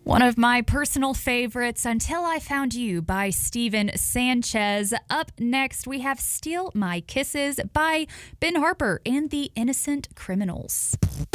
One of my personal favorites, Until I Found You by Steven Sanchez. Up next, we have Steal My Kisses by Ben Harper and the Innocent Criminals.